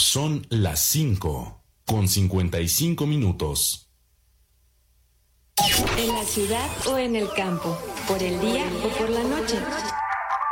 Son las 5:55. En la ciudad o en el campo, por el día o por la noche.